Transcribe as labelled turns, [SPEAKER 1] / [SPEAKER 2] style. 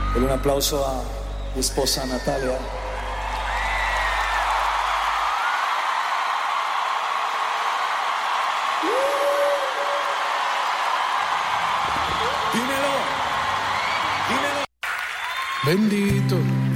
[SPEAKER 1] Dale un aplauso a mi esposa Natalia.
[SPEAKER 2] Bendito